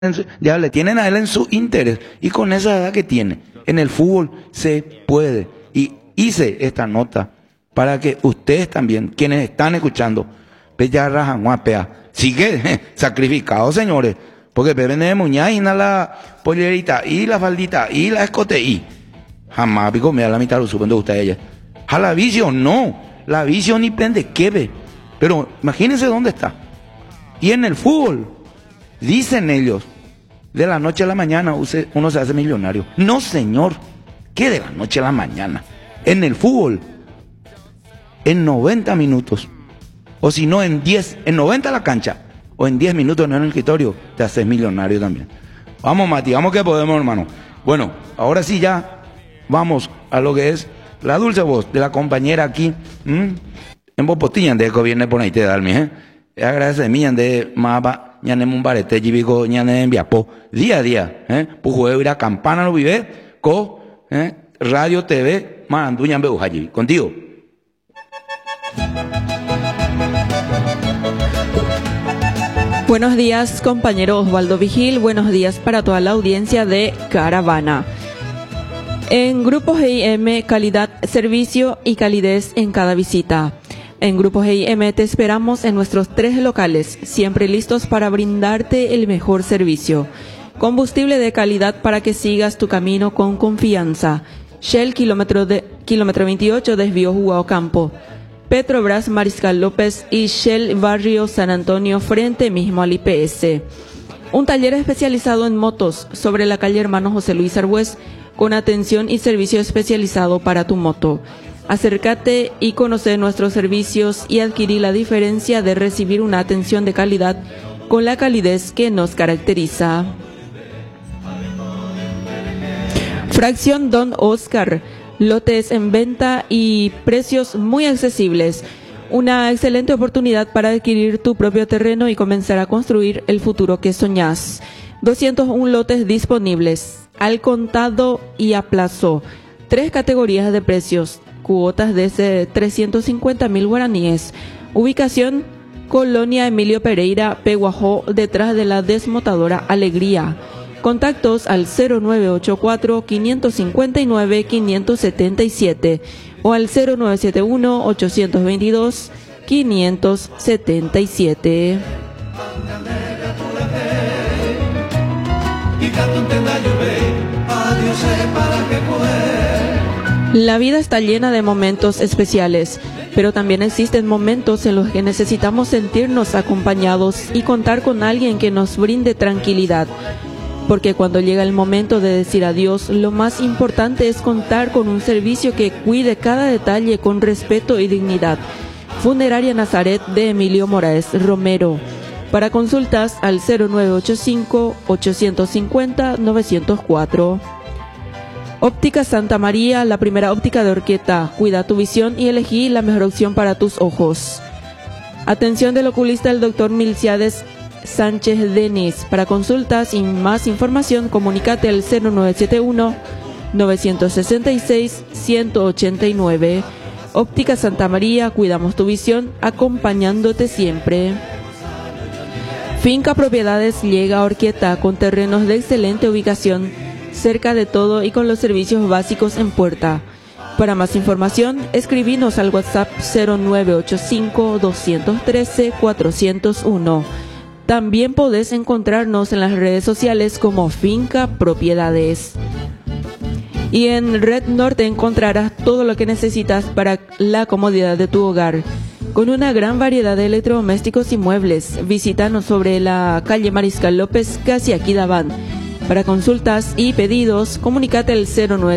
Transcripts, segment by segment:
ya le tienen a él en su interés. Y con esa edad que tiene, en el fútbol se puede. Y hice esta nota para que ustedes también, quienes están escuchando, sigue sacrificado, señores. Porque beben de muñeca y la pollerita y la faldita y la escote y jamás pico me da la mitad de lo suben de ustedes. A la visión no, la visión ni prende quebe. Pero imagínense dónde está. Y en el fútbol, dicen ellos, de la noche a la mañana uno se hace millonario. No, señor, ¿qué de la noche a la mañana? En el fútbol, en 90 minutos, o si no en 90 a la cancha, o en 10 minutos en el escritorio, te haces millonario también. Vamos, Mati, vamos que podemos, hermano. Bueno, ahora sí ya vamos a lo que es la dulce voz de la compañera aquí. En Bopotillan de que viene por ahí te darme, agradece mi de mapa, ñane mumbarete, jibico, ñane enviapo, día a día, pujo ir a campana lo vive, radio, TV, maranduñan veo allí, contigo. Buenos días, compañero Osvaldo Vigil. Buenos días para toda la audiencia de Caravana. En Grupos GIM, calidad, servicio y calidez en cada visita. En Grupos GIM te esperamos en nuestros 3 locales, siempre listos para brindarte el mejor servicio. Combustible de calidad para que sigas tu camino con confianza. Shell kilómetro 28, desvío Jugado Campo. Petrobras Mariscal López y Shell Barrio San Antonio, frente mismo al IPS. Un taller especializado en motos sobre la calle Hermano José Luis Arbues, con atención y servicio especializado para tu moto. Acércate y conoce nuestros servicios y adquirí la diferencia de recibir una atención de calidad con la calidez que nos caracteriza. Fracción Don Oscar. Lotes en venta y precios muy accesibles. Una excelente oportunidad para adquirir tu propio terreno y comenzar a construir el futuro que soñás. 201 lotes disponibles, al contado y a plazo. 3 categorías de precios, cuotas desde 350.000 guaraníes. Ubicación, Colonia Emilio Pereira, Peguajó, detrás de la desmotadora Alegría. Contactos al 0984-559-577 o al 0971-822-577. La vida está llena de momentos especiales, pero también existen momentos en los que necesitamos sentirnos acompañados y contar con alguien que nos brinde tranquilidad. Porque cuando llega el momento de decir adiós, lo más importante es contar con un servicio que cuide cada detalle con respeto y dignidad. Funeraria Nazaret de Emilio Moraes Romero. Para consultas al 0985-850-904. Óptica Santa María, la primera óptica de Orqueta. Cuida tu visión y elegí la mejor opción para tus ojos. Atención del oculista el doctor Milciades Sánchez Denis. Para consultas y más información, comunícate al 0971-966-189. Óptica Santa María, cuidamos tu visión, acompañándote siempre. Finca Propiedades llega a Orqueta, con terrenos de excelente ubicación, cerca de todo y con los servicios básicos en puerta. Para más información, escribinos al WhatsApp 0985-213-401. También podés encontrarnos en las redes sociales como Finca Propiedades. Y en Red Norte encontrarás todo lo que necesitas para la comodidad de tu hogar. Con una gran variedad de electrodomésticos y muebles, visítanos sobre la calle Mariscal López, casi aquí Daván. Para consultas y pedidos, comunícate al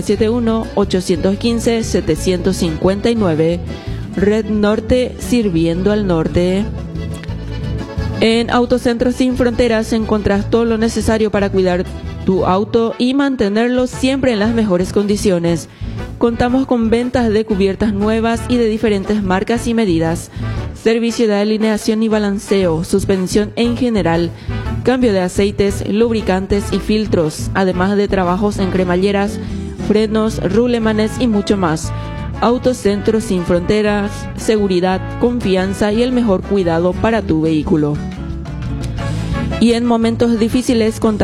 0971-815-759. Red Norte, sirviendo al norte. En Autocentro Sin Fronteras encontrás todo lo necesario para cuidar tu auto y mantenerlo siempre en las mejores condiciones. Contamos con ventas de cubiertas nuevas y de diferentes marcas y medidas, servicio de alineación y balanceo, suspensión en general, cambio de aceites, lubricantes y filtros, además de trabajos en cremalleras, frenos, rulemanes y mucho más. Autocentro Sin Fronteras, seguridad, confianza y el mejor cuidado para tu vehículo. y en momentos difíciles contar